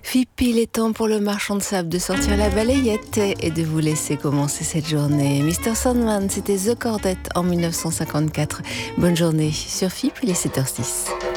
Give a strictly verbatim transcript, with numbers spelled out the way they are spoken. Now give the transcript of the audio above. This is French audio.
Philippe, il est temps pour le marchand de sable de sortir la balayette et de vous laisser commencer cette journée. mister Sandman, c'était The Chordette en mille neuf cent cinquante-quatre. Bonne journée sur Philippe, il est sept heures six.